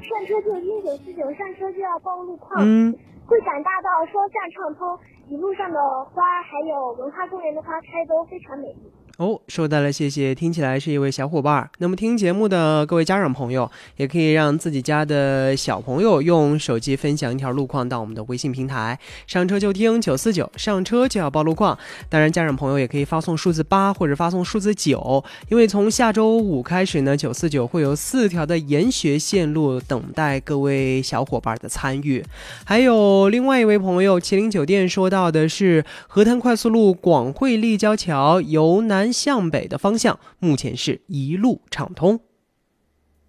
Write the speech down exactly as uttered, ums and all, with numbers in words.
上车就听九四九，上车就要报路况。 嗯， 会展大道双向畅通，一路上的花还有文化公园的花开都非常美丽。 哦，收到了，谢谢。听起来是一位小伙伴。那么听节目的各位家长朋友，也可以让自己家的小朋友用手机分享一条路况到我们的微信平台，上车就听九四九，上车就要报路况。当然，家长朋友也可以发送数字八或者发送数字九，因为从下周五开始呢，九四九会有四条的研学线路等待各位小伙伴的参与。还有另外一位朋友麒麟酒店说到的是河滩快速路广汇立交桥由南向北的方向目前是一路畅通。